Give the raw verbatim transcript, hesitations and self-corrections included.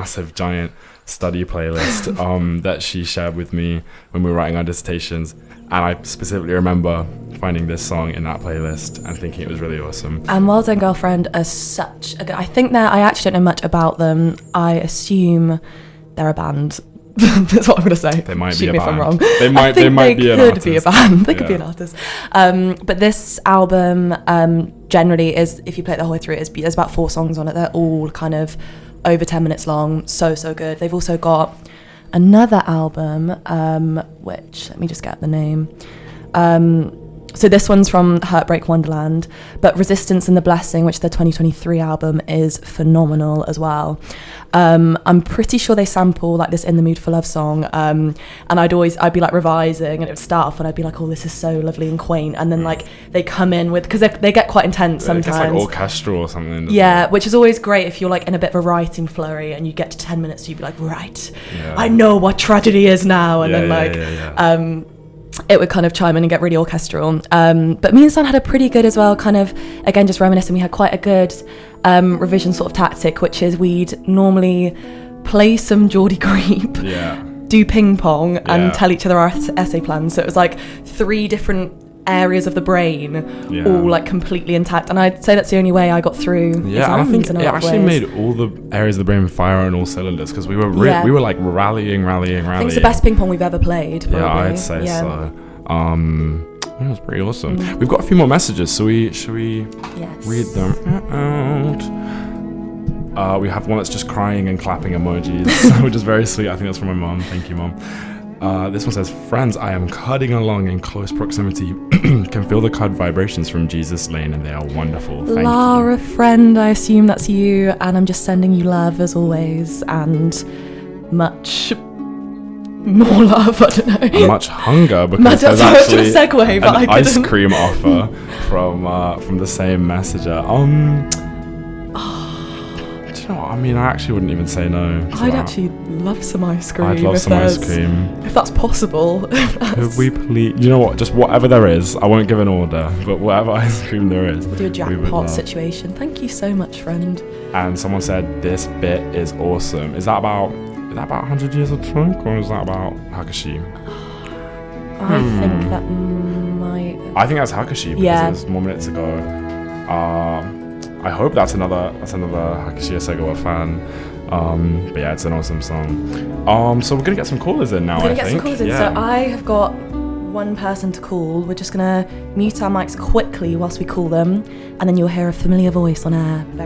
massive, giant study playlist um, that she shared with me when we were writing our dissertations. And I specifically remember finding this song in that playlist and thinking it was really awesome. And Well Done Girlfriend are such a good... I think that I actually don't know much about them. I assume they're a band. That's what I'm going to say. They might Shoot be a me band. If I'm wrong. They might, I think they might they be an could artist. be a band. They yeah. could be an artist. Um, but this album um, generally is, if you play it the whole way through, it's, there's about four songs on it. They're all kind of over ten minutes long. So, so good. They've also got another album, um, which, let me just get the name. Um, so this one's from Heartbreak Wonderland, but Resistance and the Blessing, which is their twenty twenty-three album, is phenomenal as well. Um, I'm pretty sure they sample like this In the Mood for Love song, um, and I'd always, I'd be like revising and it would start off and I'd be like, oh, this is so lovely and quaint, and then like they come in with, because they, they get quite intense sometimes. It's like orchestral or something. Yeah, it? which is always great if you're like in a bit of a writing flurry and you get to ten minutes, you'd be like, right, yeah. I know what tragedy is now, and yeah, then yeah, like, yeah, yeah. um, it would kind of chime in and get really orchestral. Um, but me and Son had a pretty good as well, kind of, again, just reminiscing, we had quite a good um, revision sort of tactic, which is we'd normally play some Geordie Creep, yeah. do ping pong, yeah. and tell each other our essay plans. So it was like three different areas of the brain, yeah. all like completely intact. And I'd say that's the only way I got through yeah, exams I think in a it lot of actually ways. made all the areas of the brain fire on all cylinders, because we were re- Yeah. we were like rallying, rallying, rallying. I think it's the best ping pong we've ever played, probably. Yeah, I'd say yeah. so. Um, yeah, it was pretty awesome. Mm. We've got a few more messages, so we should we Yes. read them out? Uh, we have one that's just crying and clapping emojis, which is very sweet. I think that's from my mom. Thank you, mom. Uh, this one says, friends, I am cudding along in close proximity. Can feel the cud vibrations from Jesus Lane, and they are wonderful. Thank Lara, you. friend, I assume that's you, and I'm just sending you love as always, and much more love, I don't know. And much hunger, because Much- there's sorry, I was actually trying to segue, but an I ice couldn't. cream offer from uh, from the same messenger. Um, do you know what? I mean, I actually wouldn't even say no to I'd that. actually love some ice cream. I'd love if some ice there's- cream. If that's possible. Could we please? You know what? Just whatever there is. I won't give an order, but whatever ice cream there is. We'll do a we would jackpot love. situation. Thank you so much, friend. And someone said this bit is awesome. Is that about? Is that about one hundred Years of Trunk, or is that about Hakashi? I Hmm. think that might. I think that's Hakashi because Yeah. it was more minutes ago. Uh, I hope that's another that's another Hakashi Esegawa fan. Um, but yeah, it's an awesome song. Um, so we're gonna get some callers in now. We're gonna I get think. some calls in. Yeah. So I have got one person to call. We're just gonna mute our mics quickly whilst we call them, and then you'll hear a familiar voice on air.